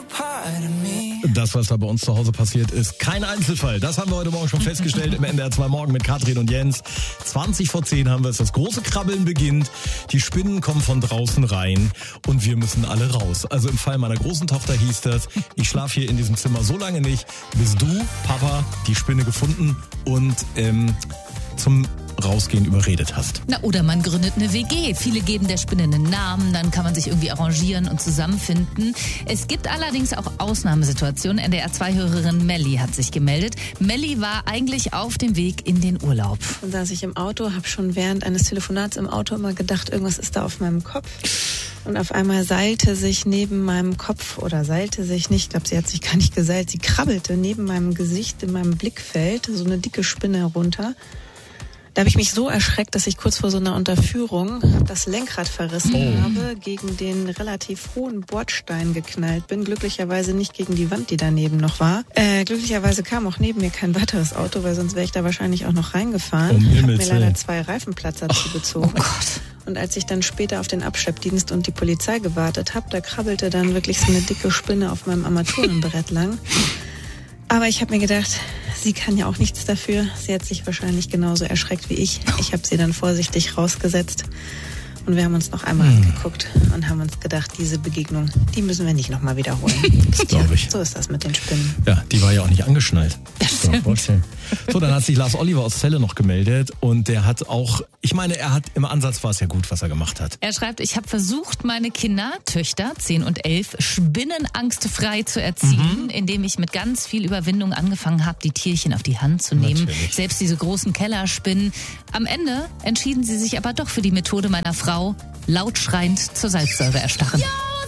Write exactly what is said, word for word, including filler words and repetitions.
Das, was da bei uns zu Hause passiert, ist kein Einzelfall. Das haben wir heute Morgen schon festgestellt im N D R zwei Morgen mit Katrin und Jens. zwanzig vor zehn haben wir es. Das große Krabbeln beginnt. Die Spinnen kommen von draußen rein und wir müssen alle raus. Also im Fall meiner großen Tochter hieß das, ich schlafe hier in diesem Zimmer so lange nicht, bis du, Papa, die Spinne gefunden und ähm, zum Rausgehen überredet hast. Na, oder man gründet eine W G. Viele geben der Spinne einen Namen, dann kann man sich irgendwie arrangieren und zusammenfinden. Es gibt allerdings auch Ausnahmesituationen. N D R zwei Hörerin Melli hat sich gemeldet. Melli war eigentlich auf dem Weg in den Urlaub. Dann saß ich im Auto, habe schon während eines Telefonats im Auto immer gedacht, irgendwas ist da auf meinem Kopf. Und auf einmal seilte sich neben meinem Kopf, oder seilte sich nicht, ich glaube, sie hat sich gar nicht geseilt, sie krabbelte neben meinem Gesicht, in meinem Blickfeld, so eine dicke Spinne herunter. Da habe ich mich so erschreckt, dass ich kurz vor so einer Unterführung das Lenkrad verrissen oh. habe, gegen den relativ hohen Bordstein geknallt bin. Glücklicherweise nicht gegen die Wand, die daneben noch war. Äh, glücklicherweise kam auch neben mir kein weiteres Auto, weil sonst wäre ich da wahrscheinlich auch noch reingefahren. Um ich habe mir Willen. leider zwei Reifenplatzer zugezogen. Oh Gott. Und als ich dann später auf den Abschleppdienst und die Polizei gewartet habe, da krabbelte dann wirklich so eine dicke Spinne auf meinem Armaturenbrett lang. Aber ich habe mir gedacht, sie kann ja auch nichts dafür. Sie hat sich wahrscheinlich genauso erschreckt wie ich. Ich habe sie dann vorsichtig rausgesetzt. Und wir haben uns noch einmal hm. angeguckt und haben uns gedacht, diese Begegnung, die müssen wir nicht nochmal wiederholen. Das glaube ich. So ist das mit den Spinnen. Ja, die war ja auch nicht angeschnallt. So, dann hat sich Lars Oliver aus Celle noch gemeldet und der hat auch, ich meine, er hat im Ansatz war es ja gut, was er gemacht hat. Er schreibt, ich habe versucht, meine Kinder, Töchter, zehn und elf, spinnenangstfrei zu erziehen, mhm. indem ich mit ganz viel Überwindung angefangen habe, die Tierchen auf die Hand zu nehmen. Natürlich. Selbst diese großen Kellerspinnen. Am Ende entschieden sie sich aber doch für die Methode meiner Frau, laut schreiend zur Salzsäure erstarren. Ja!